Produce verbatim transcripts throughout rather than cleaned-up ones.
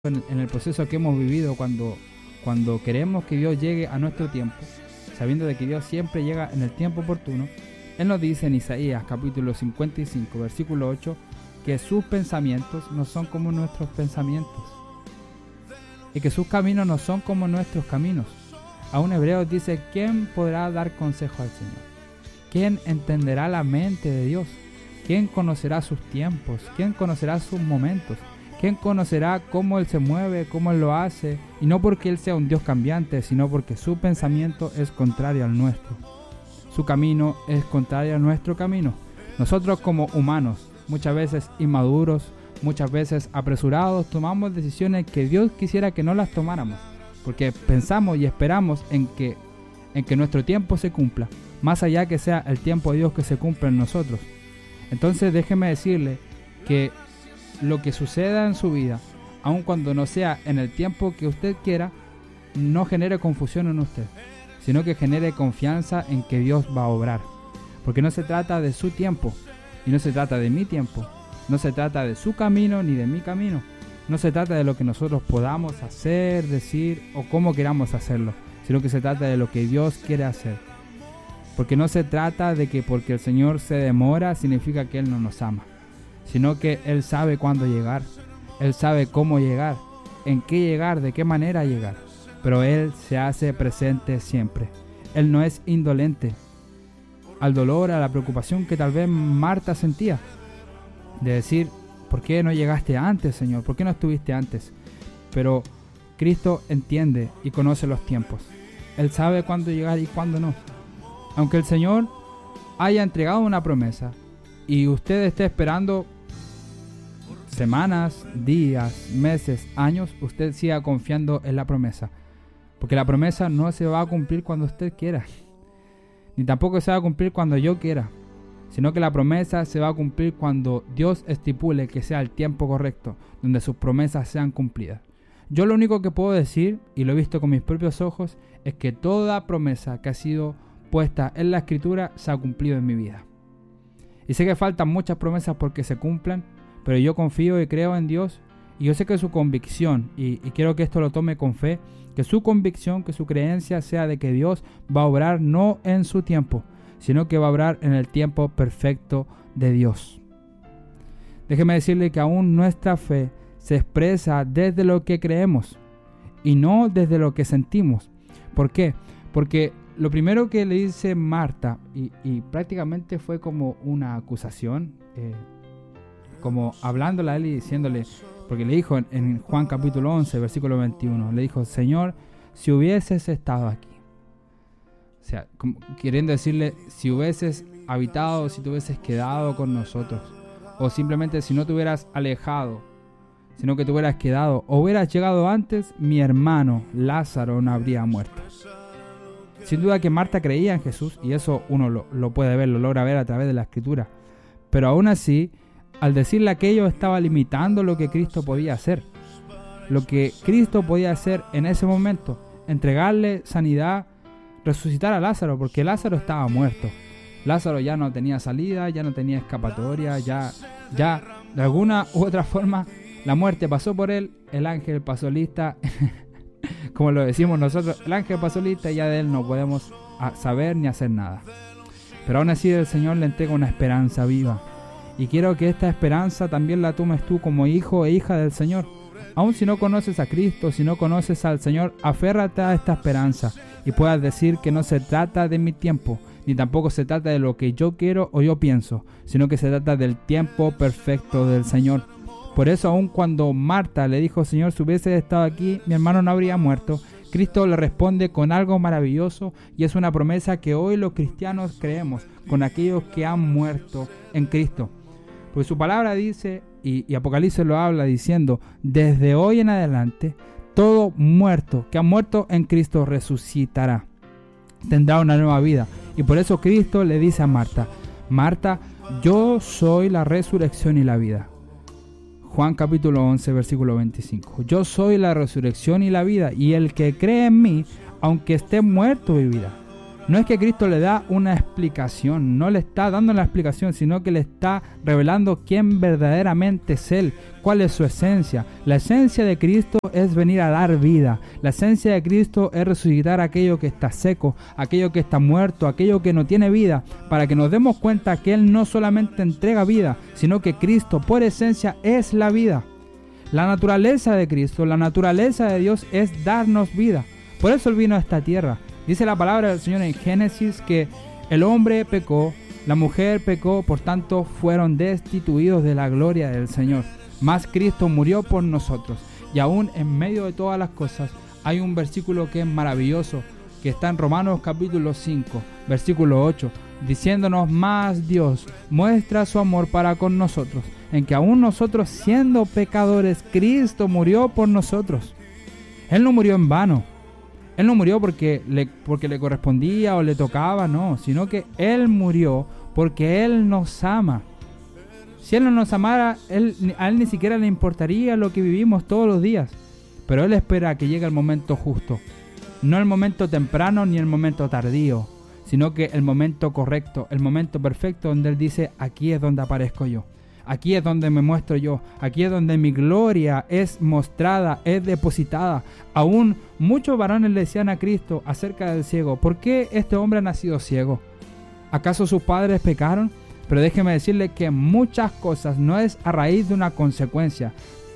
en, en el proceso que hemos vivido cuando, cuando queremos que Dios llegue a nuestro tiempo, sabiendo de que Dios siempre llega en el tiempo oportuno. Él nos dice en Isaías capítulo cincuenta y cinco, versículo ocho, que sus pensamientos no son como nuestros pensamientos y que sus caminos no son como nuestros caminos. Aún Hebreos dice: ¿quién podrá dar consejo al Señor? ¿Quién entenderá la mente de Dios? ¿Quién conocerá sus tiempos? ¿Quién conocerá sus momentos? ¿Quién conocerá cómo Él se mueve, cómo Él lo hace? Y no porque Él sea un Dios cambiante, sino porque su pensamiento es contrario al nuestro. Su camino es contrario a nuestro camino. Nosotros como humanos, muchas veces inmaduros, muchas veces apresurados, tomamos decisiones que Dios quisiera que no las tomáramos, porque pensamos y esperamos en que, en que nuestro tiempo se cumpla, más allá que sea el tiempo de Dios que se cumpla en nosotros. Entonces déjeme decirle que lo que suceda en su vida, aun cuando no sea en el tiempo que usted quiera, no genere confusión en usted, sino que genere confianza en que Dios va a obrar. Porque no se trata de su tiempo, y no se trata de mi tiempo, no se trata de su camino ni de mi camino, no se trata de lo que nosotros podamos hacer, decir o cómo queramos hacerlo, sino que se trata de lo que Dios quiere hacer. Porque no se trata de que porque el Señor se demora significa que Él no nos ama, sino que Él sabe cuándo llegar, Él sabe cómo llegar, en qué llegar, de qué manera llegar, pero Él se hace presente siempre. Él no es indolente al dolor, a la preocupación que tal vez Marta sentía, de decir: ¿por qué no llegaste antes, Señor? ¿Por qué no estuviste antes? Pero Cristo entiende y conoce los tiempos. Él sabe cuándo llegar y cuándo no. Aunque el Señor haya entregado una promesa y usted esté esperando semanas, días, meses, años, usted siga confiando en la promesa, porque la promesa no se va a cumplir cuando usted quiera, ni tampoco se va a cumplir cuando yo quiera, sino que la promesa se va a cumplir cuando Dios estipule que sea el tiempo correcto, donde sus promesas sean cumplidas. Yo lo único que puedo decir, y lo he visto con mis propios ojos, es que toda promesa que ha sido puesta en la Escritura se ha cumplido en mi vida. Y sé que faltan muchas promesas porque se cumplan, pero yo confío y creo en Dios, y yo sé que su convicción, y, y quiero que esto lo tome con fe, que su convicción, que su creencia sea de que Dios va a obrar no en su tiempo, sino que va a obrar en el tiempo perfecto de Dios. Déjeme decirle que aún nuestra fe se expresa desde lo que creemos y no desde lo que sentimos. ¿Por qué? Porque lo primero que le dice Marta, y, y prácticamente fue como una acusación, eh, como hablándole a él y diciéndole, porque le dijo en, en Juan capítulo once, versículo veintiuno, le dijo: Señor, si hubieses estado aquí. O sea, como, queriendo decirle, si hubieses habitado, si te hubieses quedado con nosotros, o simplemente si no te hubieras alejado, sino que te hubieras quedado, o hubieras llegado antes, mi hermano Lázaro no habría muerto. Sin duda que Marta creía en Jesús, y eso uno lo, lo puede ver, lo logra ver a través de la Escritura. Pero aún así, al decirle aquello, estaba limitando lo que Cristo podía hacer. Lo que Cristo podía hacer en ese momento, entregarle sanidad, resucitar a Lázaro, porque Lázaro estaba muerto. Lázaro ya no tenía salida, ya no tenía escapatoria, ya, ya de alguna u otra forma la muerte pasó por él, el ángel pasó lista. Como lo decimos nosotros, el ángel pasó lista y ya de él no podemos saber ni hacer nada. Pero aún así el Señor le entrega una esperanza viva. Y quiero que esta esperanza también la tomes tú como hijo e hija del Señor. Aún si no conoces a Cristo, si no conoces al Señor, aférrate a esta esperanza y puedas decir que no se trata de mi tiempo, ni tampoco se trata de lo que yo quiero o yo pienso, sino que se trata del tiempo perfecto del Señor. Por eso, aun cuando Marta le dijo: Señor, si hubiese estado aquí, mi hermano no habría muerto, Cristo le responde con algo maravilloso, y es una promesa que hoy los cristianos creemos con aquellos que han muerto en Cristo. Porque su palabra dice, y, y Apocalipsis lo habla diciendo: desde hoy en adelante, todo muerto que ha muerto en Cristo resucitará, tendrá una nueva vida. Y por eso Cristo le dice a Marta: Marta, yo soy la resurrección y la vida. Juan capítulo once, versículo veinticinco. Yo soy la resurrección y la vida, y el que cree en mí, aunque esté muerto, vivirá. No es que Cristo le da una explicación, no le está dando la explicación, sino que le está revelando quién verdaderamente es Él, cuál es su esencia. La esencia de Cristo es venir a dar vida. La esencia de Cristo es resucitar aquello que está seco, aquello que está muerto, aquello que no tiene vida, para que nos demos cuenta que Él no solamente entrega vida, sino que Cristo por esencia es la vida. La naturaleza de Cristo, la naturaleza de Dios es darnos vida. Por eso Él vino a esta tierra. Dice la palabra del Señor en Génesis que el hombre pecó, la mujer pecó, por tanto fueron destituidos de la gloria del Señor. Mas Cristo murió por nosotros. Y aún en medio de todas las cosas hay un versículo que es maravilloso, que está en Romanos capítulo cinco, versículo ocho, diciéndonos: más Dios muestra su amor para con nosotros, en que aún nosotros siendo pecadores, Cristo murió por nosotros. Él no murió en vano. Él no murió porque le, porque le correspondía o le tocaba, no, sino que Él murió porque Él nos ama. Si Él no nos amara, él, a Él ni siquiera le importaría lo que vivimos todos los días. Pero Él espera que llegue el momento justo. No el momento temprano ni el momento tardío, sino que el momento correcto, el momento perfecto donde Él dice: aquí es donde aparezco yo. Aquí es donde me muestro yo, aquí es donde mi gloria es mostrada, es depositada. Aún muchos varones le decían a Cristo acerca del ciego: ¿por qué este hombre ha nacido ciego? ¿Acaso sus padres pecaron? Pero déjeme decirle que muchas cosas no es a raíz de una consecuencia.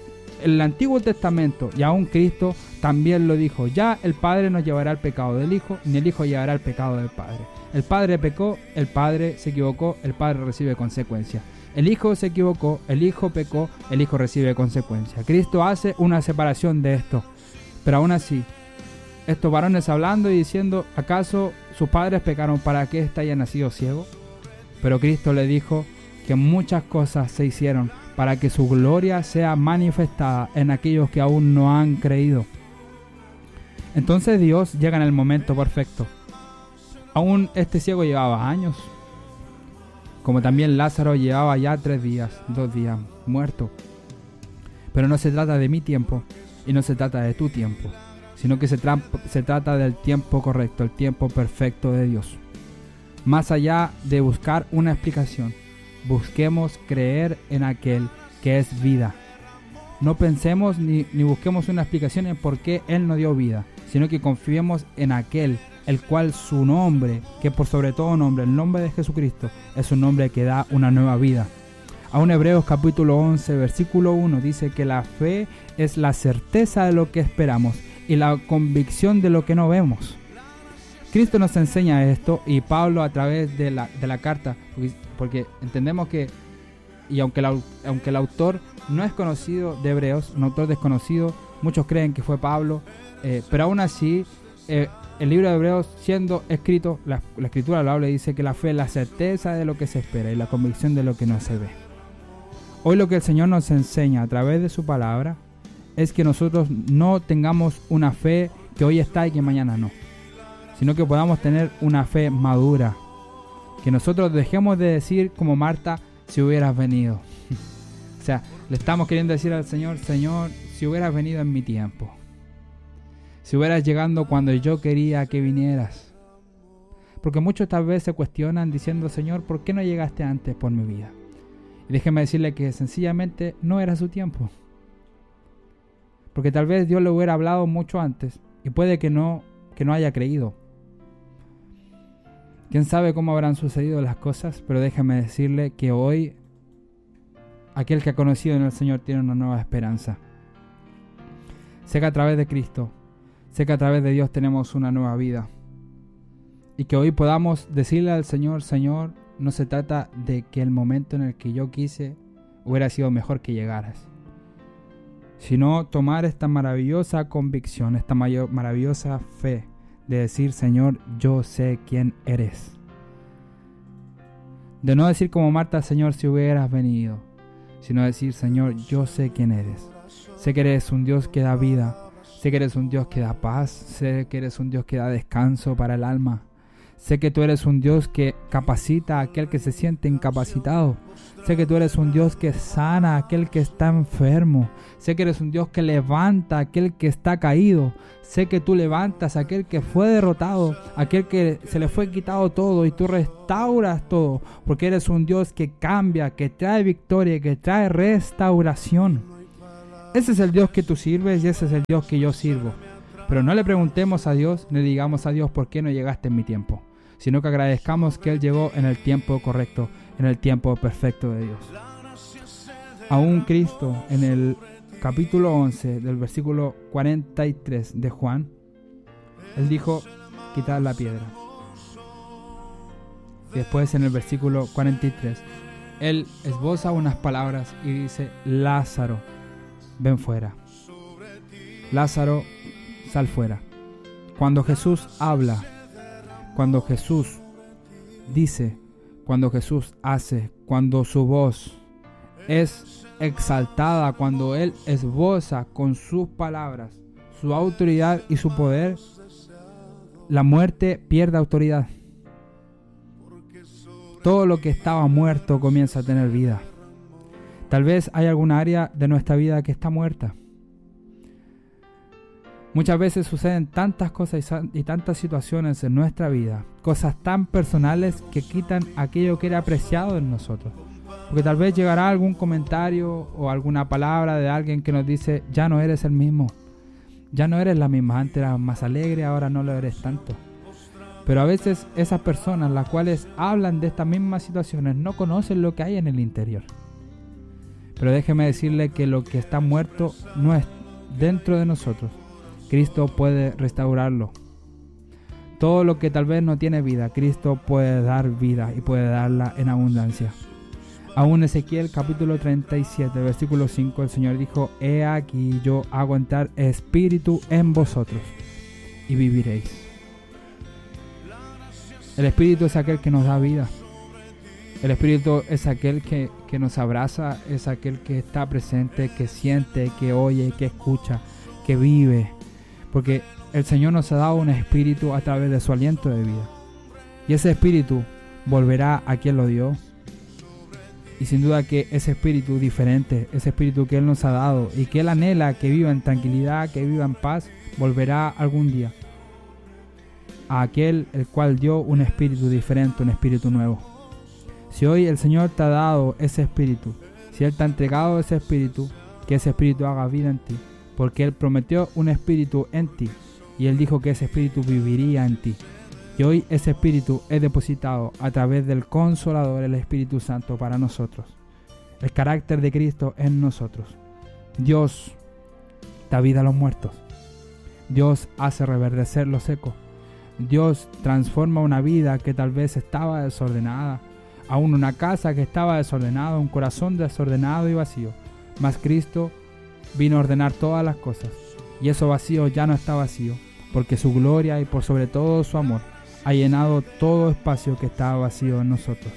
El Antiguo Testamento y aún Cristo también lo dijo: ya el Padre no llevará el pecado del Hijo, ni el Hijo llevará el pecado del Padre. El Padre pecó, el Padre se equivocó, el Padre recibe consecuencias. El Hijo se equivocó, el Hijo pecó, el Hijo recibe consecuencias. Cristo hace una separación de esto. Pero aún así, estos varones hablando y diciendo: ¿acaso sus padres pecaron para que éste haya nacido ciego? Pero Cristo le dijo que muchas cosas se hicieron para que su gloria sea manifestada en aquellos que aún no han creído. Entonces Dios llega en el momento perfecto. Aún este ciego llevaba años, como también Lázaro llevaba ya tres días, dos días, muerto. Pero no se trata de mi tiempo y no se trata de tu tiempo, sino que se, tra- se trata del tiempo correcto, el tiempo perfecto de Dios. Más allá de buscar una explicación, busquemos creer en aquel que es vida. No pensemos ni, ni busquemos una explicación en por qué Él nos dio vida, sino que confiemos en aquel el cual su nombre, que por sobre todo nombre, el nombre de Jesucristo, es un nombre que da una nueva vida. Aún Hebreos capítulo once, versículo uno dice que la fe es la certeza de lo que esperamos y la convicción de lo que no vemos. Cristo nos enseña esto, y Pablo a través de la, de la carta, porque, porque entendemos que, y aunque, la, aunque el autor no es conocido de Hebreos, un autor desconocido, muchos creen que fue Pablo, eh, pero aún así, eh, el libro de Hebreos siendo escrito, la, la escritura lo habla y dice que la fe es la certeza de lo que se espera y la convicción de lo que no se ve. Hoy lo que el Señor nos enseña a través de su palabra es que nosotros no tengamos una fe que hoy está y que mañana no, sino que podamos tener una fe madura, que nosotros dejemos de decir como Marta: si hubieras venido. O sea, le estamos queriendo decir al Señor: Señor, si hubieras venido en mi tiempo, si hubieras llegado cuando yo quería que vinieras. Porque muchos tal vez se cuestionan diciendo: Señor, ¿por qué no llegaste antes por mi vida? Y déjeme decirle que sencillamente no era su tiempo. Porque tal vez Dios le hubiera hablado mucho antes y puede que no, que no haya creído. Quién sabe cómo habrán sucedido las cosas, pero déjeme decirle que hoy aquel que ha conocido en el Señor tiene una nueva esperanza. Sé que a través de Cristo, sé que a través de Dios tenemos una nueva vida. Y que hoy podamos decirle al Señor: Señor, no se trata de que el momento en el que yo quise hubiera sido mejor que llegaras, sino tomar esta maravillosa convicción, esta mayor, maravillosa fe de decir: Señor, yo sé quién eres. De no decir como Marta: Señor, si hubieras venido, sino decir: Señor, yo sé quién eres. Sé que eres un Dios que da vida, sé que eres un Dios que da paz, sé que eres un Dios que da descanso para el alma, Sé que tú eres un Dios que capacita a aquel que se siente incapacitado. Sé que tú eres un Dios que sana a aquel que está enfermo. Sé que eres un Dios que levanta a aquel que está caído. Sé que tú levantas a aquel que fue derrotado, aquel que se le fue quitado todo, y tú restauras todo, porque eres un Dios que cambia, que trae victoria, que trae restauración. Ese es el Dios que tú sirves y ese es el Dios que yo sirvo. Pero no le preguntemos a Dios, ni digamos a Dios por qué no llegaste en mi tiempo, sino que agradezcamos que Él llegó en el tiempo correcto, en el tiempo perfecto de Dios. Aún Cristo, en el capítulo once del versículo cuarenta y tres de Juan, Él dijo: quitad la piedra. Y después en el versículo cuarenta y tres, Él esboza unas palabras y dice: Lázaro, ven fuera. Lázaro, sal fuera. Cuando Jesús habla, cuando Jesús dice, cuando Jesús hace, cuando su voz es exaltada, cuando Él esboza con sus palabras su autoridad y su poder, la muerte pierde autoridad. Todo lo que estaba muerto comienza a tener vida. Tal vez hay alguna área de nuestra vida que está muerta. Muchas veces suceden tantas cosas y tantas situaciones en nuestra vida, cosas tan personales que quitan aquello que era apreciado en nosotros. Porque tal vez llegará algún comentario o alguna palabra de alguien que nos dice: ya no eres el mismo, ya no eres la misma, antes eras más alegre, ahora no lo eres tanto. Pero a veces esas personas, las cuales hablan de estas mismas situaciones, no conocen lo que hay en el interior. Pero déjeme decirle que lo que está muerto no es dentro de nosotros. Cristo puede restaurarlo. Todo lo que tal vez no tiene vida, Cristo puede dar vida y puede darla en abundancia. Aún Ezequiel capítulo treinta y siete, versículo cinco, el Señor dijo: he aquí yo hago entrar espíritu en vosotros y viviréis. El espíritu es aquel que nos da vida. El espíritu es aquel que, que nos abraza, es aquel que está presente, que siente, que oye, que escucha, que vive. Porque el Señor nos ha dado un espíritu a través de su aliento de vida. Y ese espíritu volverá a quien lo dio. Y sin duda que ese espíritu diferente, ese espíritu que Él nos ha dado y que Él anhela que viva en tranquilidad, que viva en paz, volverá algún día a aquel el cual dio un espíritu diferente, un espíritu nuevo. Si hoy el Señor te ha dado ese espíritu, si Él te ha entregado ese espíritu, que ese espíritu haga vida en ti. Porque Él prometió un espíritu en ti y Él dijo que ese espíritu viviría en ti. Y hoy ese espíritu es depositado a través del Consolador, el Espíritu Santo, para nosotros. El carácter de Cristo en nosotros. Dios da vida a los muertos. Dios hace reverdecer lo seco. Dios transforma una vida que tal vez estaba desordenada, aún una casa que estaba desordenada, un corazón desordenado y vacío. Mas Cristo vino a ordenar todas las cosas, y eso vacío ya no está vacío, porque su gloria y por sobre todo su amor ha llenado todo espacio que estaba vacío en nosotros.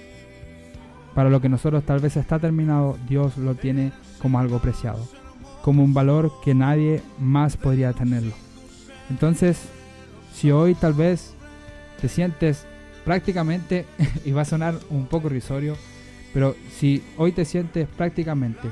Para lo que nosotros tal vez está terminado, Dios lo tiene como algo preciado, como un valor que nadie más podría tenerlo. Entonces, si hoy tal vez te sientes prácticamente, y va a sonar un poco irrisorio, pero si hoy te sientes prácticamente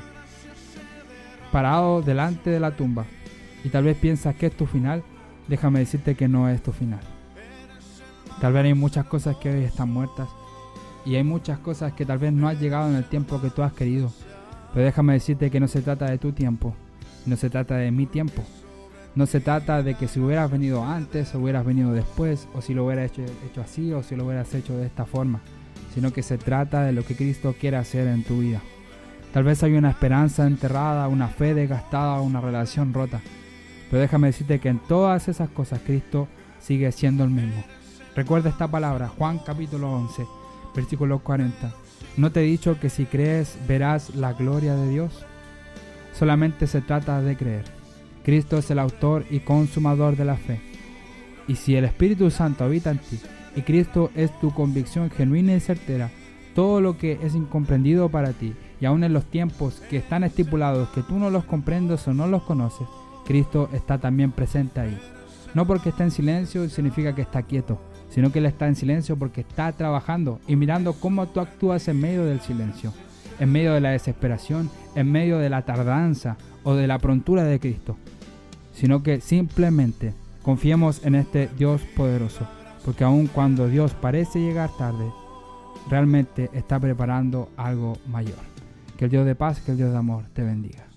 parado delante de la tumba y tal vez piensas que es tu final, déjame decirte que no es tu final. Tal vez hay muchas cosas que hoy están muertas y hay muchas cosas que tal vez no has llegado en el tiempo que tú has querido, pero déjame decirte que no se trata de tu tiempo, no se trata de mi tiempo, no se trata de que si hubieras venido antes o hubieras venido después, o si lo hubieras hecho, hecho así o si lo hubieras hecho de esta forma, sino que se trata de lo que Cristo quiere hacer en tu vida. Tal vez hay una esperanza enterrada, una fe desgastada, una relación rota. Pero déjame decirte que en todas esas cosas Cristo sigue siendo el mismo. Recuerda esta palabra, Juan capítulo once, versículo cuarenta. ¿No te he dicho que si crees verás la gloria de Dios? Solamente se trata de creer. Cristo es el autor y consumador de la fe. Y si el Espíritu Santo habita en ti, y Cristo es tu convicción genuina y certera, todo lo que es incomprendido para ti, y aún en los tiempos que están estipulados, que tú no los comprendes o no los conoces, Cristo está también presente ahí. No porque está en silencio significa que está quieto, sino que Él está en silencio porque está trabajando y mirando cómo tú actúas en medio del silencio, en medio de la desesperación, en medio de la tardanza o de la prontura de Cristo, sino que simplemente confiemos en este Dios poderoso, porque aun cuando Dios parece llegar tarde, realmente está preparando algo mayor. Que el Dios de paz, que el Dios de amor te bendiga.